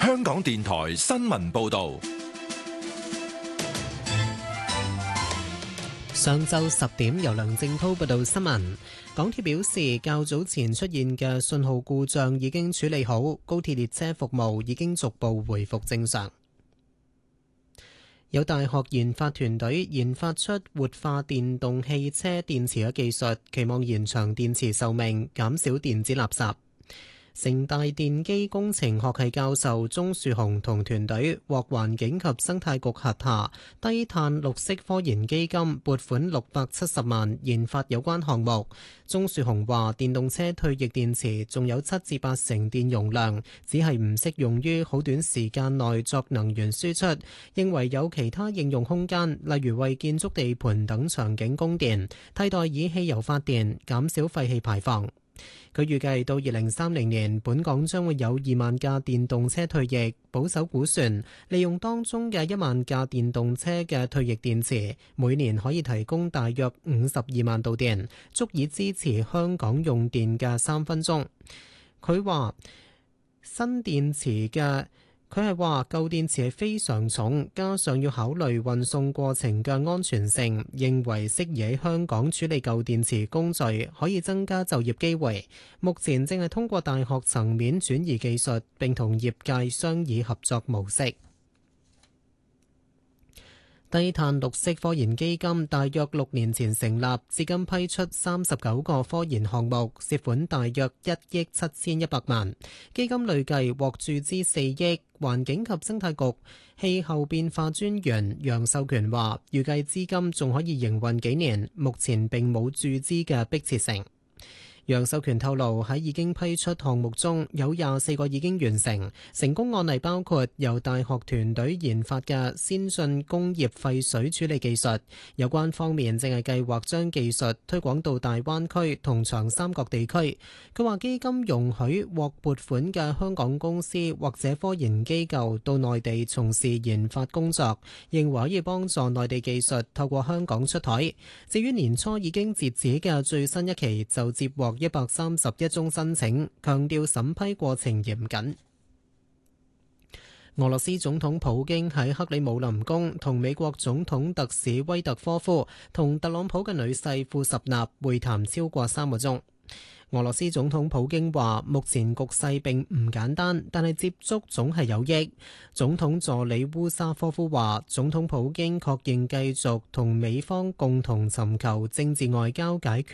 香港電台新聞報道。 上晝10點，由梁正濤報道新聞。港鐵表示，較早前出現嘅信號故障已經處理好，高鐵列車服務已經逐步回復正常。有大學研發團隊研發出活化電動汽車電池嘅技術，期望延長電池壽命，減少電子垃圾。城大電機工程學系教授鍾樹雄同團隊獲環境及生態局轄下低碳綠色科研基金撥款670萬研發有關項目。鍾樹雄話：電動車退役電池仲有7至8成電容量，只係唔適用於好短時間內作能源輸出，認為有其他應用空間，例如為建築地盤等場景供電，替代以汽油發電，減少廢氣排放。佢預計到2030年，本港將會有2萬架電動車退役。保守估算，利用當中嘅1萬架電動車嘅退役電池，每年可以提供大約52萬度電，足以支持香港用電嘅3分鐘。佢話舊電池係非常重，加上要考慮運送過程嘅安全性，認為適宜喺香港處理舊電池工序，可以增加就業機會。目前正係通過大學層面轉移技術，並同業界商議合作模式。低碳綠色科研基金大約6年前成立，至今批出39個科研項目，涉款大約1億7100萬。基金累計獲注資4億。環境及生態局氣候變化專員楊秀權話：預計資金仲可以營運幾年，目前並冇注資嘅迫切性。楊秀權透露，喺已經批出項目中有24個已經完成，成功案例包括由大學團隊研發嘅先進工業廢水處理技術，有關方面正係計劃將技術推廣到大灣區同長三角地區。佢話基金容許獲撥款嘅香港公司或者科研機構到內地從事研發工作，認為可以幫助內地技術透過香港出台。至於年初已經截止嘅最新一期，就接獲131宗申請，強調審批過程嚴謹。俄羅斯總統普京喺克里姆林宮同美國總統特使威特科夫同特朗普嘅女婿庫什納會談超過3個鐘。俄羅斯總統普京話：目前局勢並唔簡單，但係接觸總係有益。總統助理烏沙科夫話：總統普京確認繼續同美方共同尋求政治外交解決